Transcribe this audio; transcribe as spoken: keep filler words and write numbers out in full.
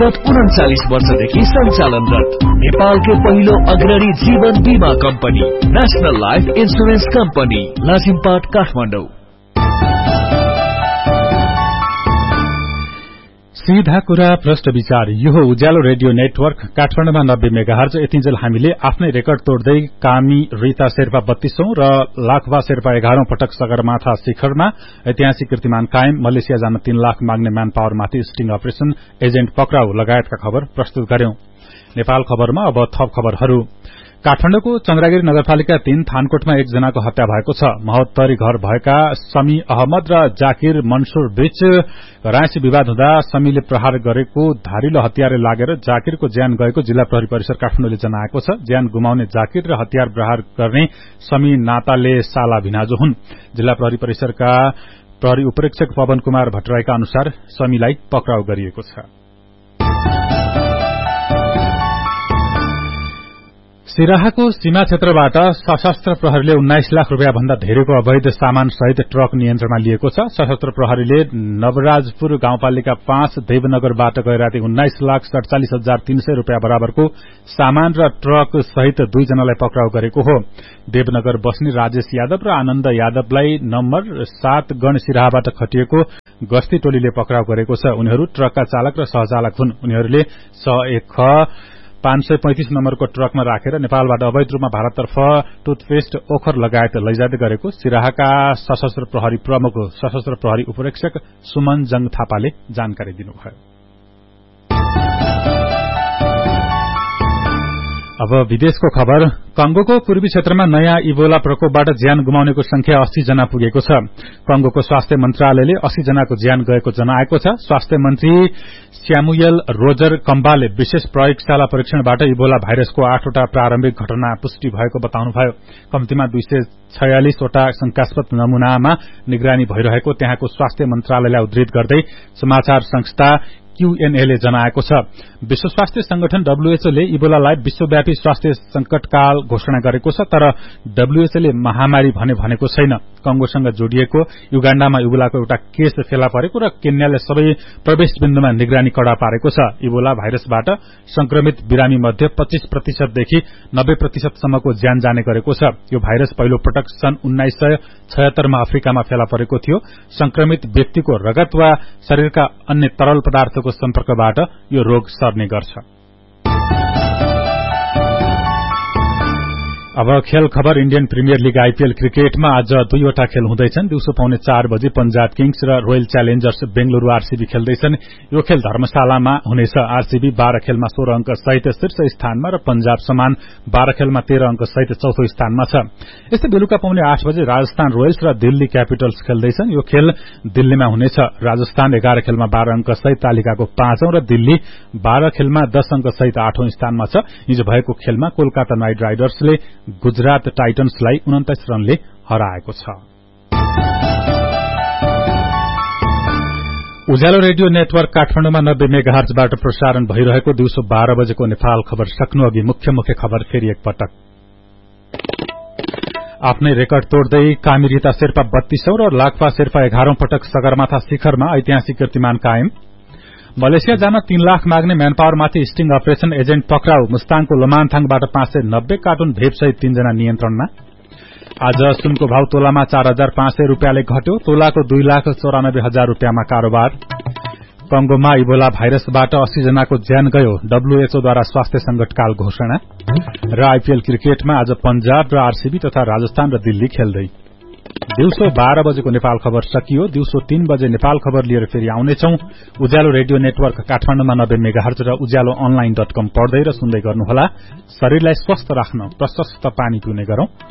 विगत उन्चालीस वर्षदेखि सञ्चालनरत नेपालकै पहिलो अग्रणी जीवन बीमा company national life insurance company Lazimpat Kathmandu. सीधा कुरा प्रश्न विचार यो हो उज्यालो रेडियो नेटवर्क काठमाडौँमा नब्बे मेगाहर्ज। यतिन्जेल हामीले आफ्नै रेकर्ड तोड्दै कामी रीता शेर्पा बत्तीसौं र लाखवा शेर्पा एघारौं पटक सगरमाथा शिखरमा ऐतिहासिक कीर्तिमान कायम, मलेसिया जान तीन लाख माग्ने म्यान पावरमाथि स्टिङ अपरेशन, एजेन्ट पक्राउ लगायतका खबर प्रस्तुत गर्यौं। नेपाल खबरमा अब थप खबरहरू। काठमाडौँको चन्द्रागिरी नगरपालिका तीन थानकोटमा एकजनाको हत्या भएको छ। महोत्तरी घर भएका समी अहमद र जाकिर मन्सुर बीच रायसी विवाद हुँदा समीले प्रहार गरेको धारिलो हतियारले लागेर जाकिरको ज्यान गएको जिल्ला प्रहरी परिसर काठमाडौँले जनाएको छ। ज्यान गुमाउने जाकिर र हतियार प्रहार गर्ने समी नाताले साला भिनाजो हुन्। जिल्ला प्रहरी परिसरका प्रहरी उपरीक्षक पवन कुमार भट्टराईका अनुसार समीलाई पक्राउ गरिएको छ। सिराहाको सीमा क्षेत्रबाट सशस्त्र प्रहरीले उन्नाइस लाख रूपियाँ भन्दा धेरैको अवैध सामान सहित ट्रक नियन्त्रणमा लिएको छ। सशस्त्र प्रहरीले नवराजपुर गाउँपालिका पाँच देवनगरबाट गए राति उन्नाइस लाख सड़चालिस हजार तीन सय रूपियाँ बराबरको सामान र ट्रक सहित दुईजनालाई पक्राउ गरेको हो। देवनगर बस्ने राजेश यादव र आनन्द यादवलाई नम्बर सात गण सिराहाबाट खटिएको गस्ती टोलीले पक्राउ गरेको छ। उनीहरू ट्रकका चालक र सहचालक हुन्। उनीहरूले स एक ख पाँच सय पैंतिस नम्बरको ट्रकमा राखेर नेपालबाट अवैध रूपमा भारततर्फ टुथपेस्ट ओखर लगायत लैजाँदै गरेको सिराहाका सशस्त्र प्रहरी प्रमुख सशस्त्र प्रहरी उपरीक्षक सुमन जंग थापाले जानकारी दिनुभयो। अब विदेशको खबर। कंगोको पूर्वी क्षेत्रमा नयाँ इबोला प्रकोपबाट ज्यान गुमाउनेको संख्या अस्सी जना पुगेको छ। कंगोको स्वास्थ्य मन्त्रालयले अस्सी जनाको ज्यान गएको जनाएको छ। स्वास्थ्य मन्त्री स्यामुएल रोजर कम्बाले विशेष प्रयोगशाला परीक्षणबाट इबोला भाइरसको आठवटा प्रारम्भिक घटना पुष्टि भएको बताउनुभयो। कम्तीमा दुई सय छयालिसवटा शंकास्पद नमूनामा निगरानी भइरहेको त्यहाँको स्वास्थ्य मन्त्रालयलाई उद्धृत गर्दै समाचार संस्था क्यूएनएले जनाएको छ। विश्व स्वास्थ्य संगठन डब्ल्यूएचओले इबोलालाई विश्वव्यापी स्वास्थ्य संकटकाल घोषणा गरेको छ, तर डब्ल्यूएचओले महामारी भने भनेको छैन। कंगोसँग जोडिएको युगाण्डामा इबोलाको एउटा केस फेला परेको र केन्याले सबै प्रवेश बिन्दुमा निगरानी कड़ा पारेको छ। इबोला भाइरसबाट संक्रमित बिरामी मध्ये पच्चीस प्रतिशतदेखि नब्बे प्रतिशतसम्मको ज्यान जाने गरेको छ। यो भाइरस पहिलो पटक सन् उन्नाइस सय छयत्तरमा अफ्रिकामा फेला परेको थियो। संक्रमित व्यक्तिको रगत वा शरीरका अन्य तरल पदार्थको सम्पर्कबाट यो रोग सर्ने गर्छ। अब खेल खबर। इण्डियन प्रिमियर लीग आईपीएल क्रिकेटमा आज दुईवटा खेल हुँदैछन्। दिउँसो पाउने चार बजे पंजाब किङ्स र रोयल च्यालेन्जर्स बेंगलुरू आरसीबी खेल्दैछन्। यो खेल धर्मशालामा हुनेछ। आरसीबी बाह्र खेलमा सोह्र अंक सहित शीर्ष स्थानमा र पंजाब समान बाह्र खेलमा तेह्र अंक सहित चौथो स्थानमा छ। यस्तै बेलुका पाउने आठ बजे राजस्थान रोयल्स र दिल्ली क्यापिटल्स खेल्दैछन्। यो खेल दिल्लीमा हुनेछ। राजस्थान एघार खेलमा बाह्र अंक सहित तालिकाको पाँचौं र दिल्ली बाह्र खेलमा दश अंक सहित आठौं स्थानमा छ। हिजो भएको खेलमा कोलकाता नाइट राइडर्सले गुजरात टाइटन्सलाई उन्चास रनले हराएको छ। उज्यालो रेडियो नेटवर्क काठमाडौँमा नब्बे मेगाहर्जबाट प्रसारण भइरहेको दिउँसो बाह्र बजेको नेपाल खबर सक्नु अघि मुख्य मुख्य खबर फेरि एकपटक। आफ्नै रेकर्ड तोड्दै कामी रीता शेर्पा बत्तीसौं र लाखवा शेर्पा एघारौं पटक सगरमाथा शिखरमा ऐतिहासिक कीर्तिमान कायम। मलेसिया जान तीन लाख माग्ने म्यान पावरमाथि स्टिङ अपरेशन, एजेन्ट पक्राउ। मुस्ताङको लमानथाङबाट पाँच सय नब्बे कार्टुन भेपसहित तीनजना नियन्त्रणमा। आज सुनको भाव तोलामा चार हजार पाँच सय रूपियाँले घट्यो। तोलाको दुई लाख चौरानब्बे हजार रूपियाँमा कारोबार। कंगोमा इबोला भाइरसबाट अस्सी जनाको ज्यान गयो। डब्ल्यूएचओद्वारा स्वास्थ्य संकटकाल घोषणा। र आईपीएल क्रिकेटमा आज पंजाब र आरसीबी तथा राजस्थान र दिल्ली खेल्दै। दिउँसो बाह्र बजेको नेपाल खबर सकियो। दिउँसो तीन बजे नेपाल खबर लिएर फेरि आउनेछौं। उज्यालो रेडियो नेटवर्क काठमाडौँमा नब्बे मेगाहर्ज र उज्यालो अनलाइन डट कम पढ्दै र सुन्दै गर्नुहोला। शरीरलाई स्वस्थ राख्न प्रशस्त पानी पिउने गरौं।